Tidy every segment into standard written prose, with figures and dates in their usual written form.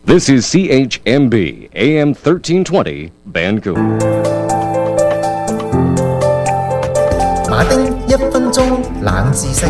This is CHMB AM 1320 Vancouver. 馬丁1分鐘冷知識。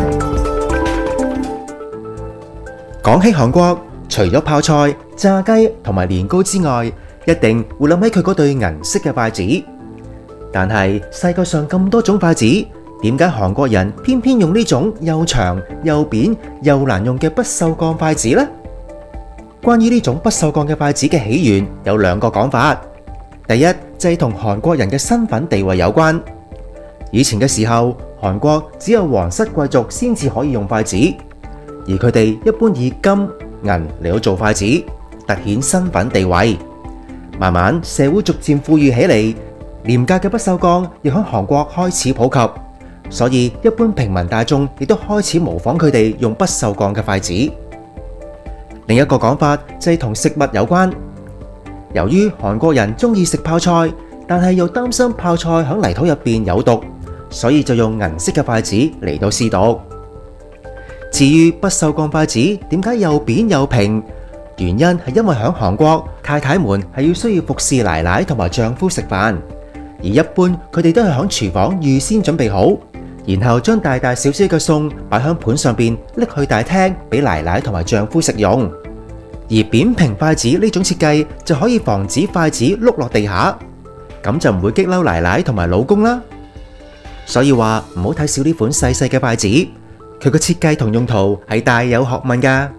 講起韓國，除咗泡菜、炸雞同埋年糕之外，一定會諗起佢嗰對銀色嘅筷子。但係世界上咁多種筷子，點解韓國人偏偏用呢種又長又扁又難用嘅不鏽鋼筷子呢？關於呢種不鏽鋼嘅筷子嘅起源有兩個講法。第一就係同韓國人嘅身份地位有關。以前嘅時候，韓國只有皇室貴族先至可以用筷子，而佢哋一般以金銀嚟到做筷子，凸顯身份地位。慢慢社會逐漸富裕起嚟，廉價嘅不鏽鋼亦喺韓國開始普及，所以一般平民大眾亦都開始模仿佢哋用不鏽鋼嘅筷子。另一個講法就係同食物有關。由於韓國人中意食泡菜，但係又擔心泡菜喺泥土入邊有毒，所以就用銀色嘅筷子嚟到試毒。至於不鏽鋼筷子點解又扁又平？原因係因為喺韓國，太太們係要需要服侍奶奶同埋丈夫食飯，而一般佢哋都係喺廚房預先準備好，然後將大大小小嘅餸擺喺盤上邊，拎去大廳俾奶奶同埋丈夫食用。而扁平筷子呢種設計就可以防止筷子碌落地下，咁就唔會激嬲奶奶同埋老公啦。所以話唔好睇少呢款細細嘅筷子，佢個設計同用途係大有學問㗎。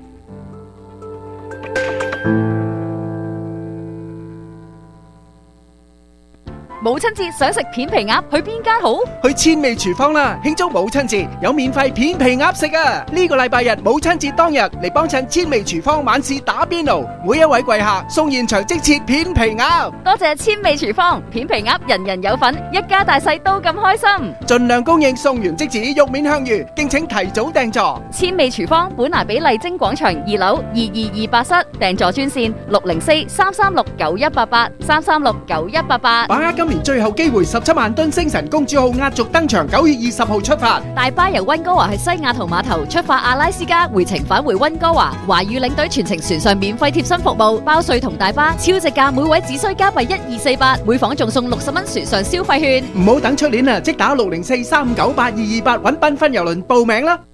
母親節想食片皮鴨，去邊間好？ 去千味廚房啦！慶祝母親節有免費片皮鴨食啊！呢個禮拜日母親節當日嚟幫襯千味廚房晚市打邊爐，每一位貴客送現場即切片皮鴨。 多謝千味廚房，片皮鴨人人有份，一家大細都咁開心。 盡量供應，送完即止，肉面香芋，敬請提早訂座。 千味廚房本來比麗晶廣場2樓2228室，訂座專線604-336-9188，336-9188。 把握今年最後機會，17萬噸星辰公主號壓軸登場，9月20號出發。 大巴由溫哥華去西雅圖碼頭出發阿拉斯加，回程返回溫哥華。華語領隊全程船上免費貼身服務，包稅同大巴，超值價，每位只需加幣1248，每房仲送60蚊船上消費券。 唔好等出年啊，即打604-358-228揾繽紛郵輪報名啦！